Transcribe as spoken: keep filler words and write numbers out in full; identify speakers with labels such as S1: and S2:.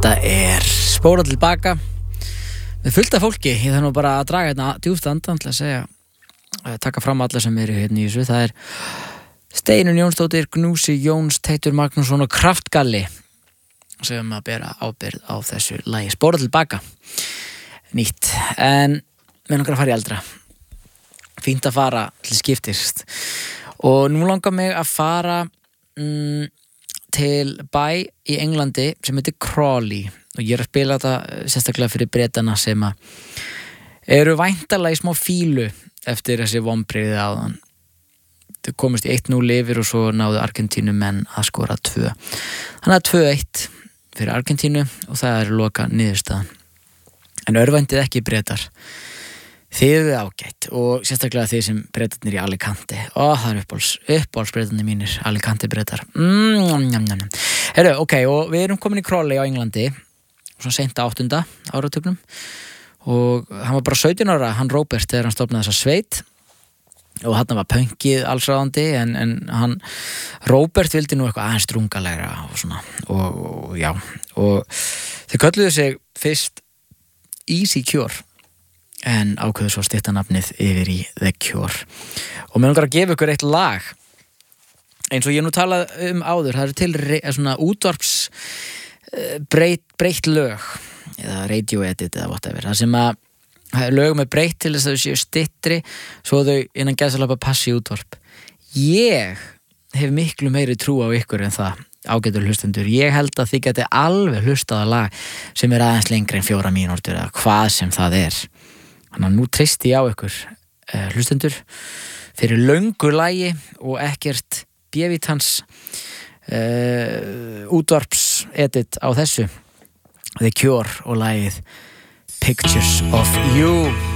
S1: Þetta er Spóla til baka með fullt af fólki. Ég þarf nú bara að draga hérna djúpt andan til að segja, að taka fram alla sem eru hérna í þessu. Það er Steinunn Jónsdóttir, Gnúsi Jóns, Teitur Magnússon og Kraftgalli sem að bera ábyrgð á þessu lagi Spóla til baka. Nýtt, en við langar að fara í eldra. Fínt að fara til skiptist. Og nú langar mig að fara mm, til bæ í Englandi sem heitir Crawley og ég er að spila þetta sérstaklega fyrir Bretana sem að eru væntanlega í smá fílu eftir þessi vonbrigði áðan. Þau komist í eitt núll yfir og svo náðu Argentínu menn að skora tvö. Þannig að tvö eitt fyrir Argentínu og það er loka niðurstaðan. En örvæntið ekki Bretar. Þið eru ágætt og sérstaklega þið sem Bretarnir í Alicante. Ó, það er uppáhalds, uppáhalds Bretarnir mínir, Alicante Bretar. Mm, njam, njam. Heru, ok, og við erum komin í Crawley á Englandi, svona seint á áttunda áratugnum og hann var bara sautján ára, hann Robert, þegar hann stofnaði þessa sveit og hann var pönkið allsráðandi en, en hann, Robert vildi nú eitthvað aðeins drungalegra og svona og, og já, og þau kölluðu sig fyrst Easy Cure en ákveðu svo stytta nafnið yfir í The Cure og mér langar að gefa ykkur eitt lag eins og ég nú talað um áður, það eru til re, svona útvarps breytt, breytt lög eða radio edit eða whatever, það sem að lög með breytt til þess að þau séu styttri svo þau innan gæsalappa passi útvarp. Ég hef miklu meiri trú á ykkur en það ágætur hlustendur, ég held að þið geti alveg hlustað að lag sem er aðeins lengri en fjóra mínútur eða hvað sem það er. Þannig að nú treysti ég á ykkur uh, hlustendur fyrir löngu lagi og ekkert bjevitans uh, útvarps edit á þessu The Cure og lagið Pictures of You.